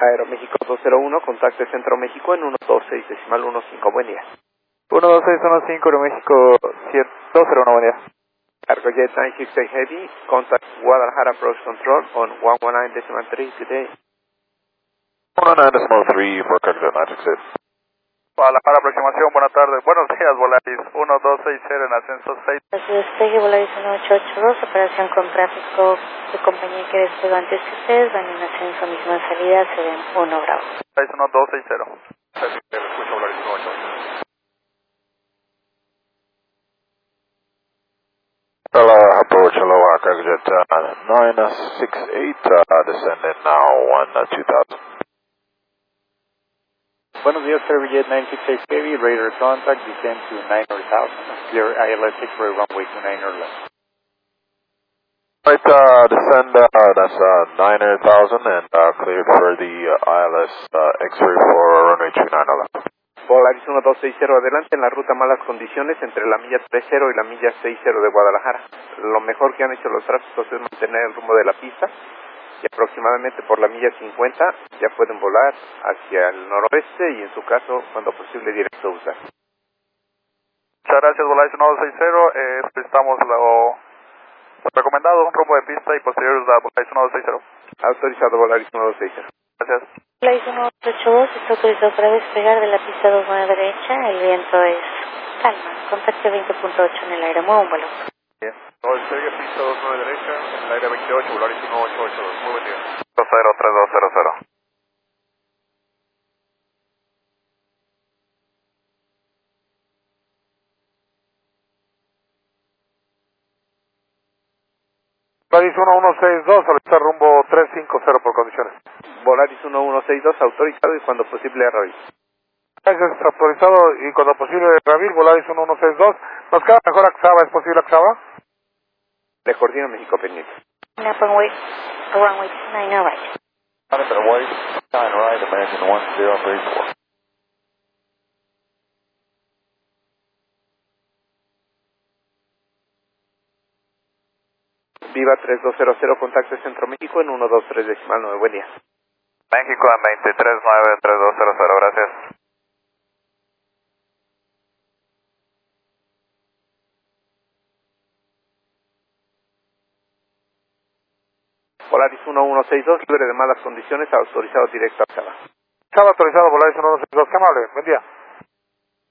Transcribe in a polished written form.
Aeroméxico 201, contacte Centro México en 126.15. Buen día. 12615, Aeroméxico 201, buen día. Cargojet 968 Heavy, contact Guadalajara Approach Control on 119.3 today. 119.3 for Cargojet 968. Guadalajara, aproximación, buenas tardes. Buenos días, Volaris 1260 en ascenso 6. Despegue Volaris 1882, operación con tráfico de compañía que despegó antes que ustedes, van en ascenso, misma salida, se ven 1 Bravo. Volaris 1260. Escucho Volaris 1882. Hello, approach, hello, Cargojet 968, descending now 2000. Buenos días, Cargojet 968 Heavy, radar contact, descend to 900,000. Clear ILS X-ray runway 29 or less. Right, descend, that's 900,000 and cleared for the ILS X-ray for runway 29 left. Volaris 1260, adelante en la ruta malas condiciones entre la milla 30 y la milla 60 de Guadalajara. Lo mejor que han hecho los tráficos es mantener el rumbo de la pista y aproximadamente por la milla 50 ya pueden volar hacia el noroeste y en su caso, cuando posible, directo a USA. Muchas gracias, Volaris 1260. Estamos lo recomendado, un rumbo de pista y posterior a Volaris 1260. Autorizado Volaris 1260. Gracias. Volaris 1882 está autorizado para despegar de la pista 29 derecha, el viento es calma, contacte 20.8 en el aire, mueva un vuelo. Bien. Despegue pista 29 derecha, en el aire 28, Volaris 1882. Muy buen día. 203200. Volaris 1162, solicitar rumbo 350 por condiciones. Volaris 1162, autorizado y cuando posible Ravi. Gracias, autorizado y cuando posible Ravil, Volaris 1162. ¿Nos queda mejor Axaba? ¿Es posible Axaba? Le coordino México pendiente. Runway 29 right. Monitor White, 9 right, American 1034. Viva 3200, contacte Centro México en 123.9. Buen día. México en 2393200, gracias. Volaris 1162, libre de malas condiciones, autorizado directo a Axaba. Axaba autorizado, Volaris 1162, qué amable, buen día.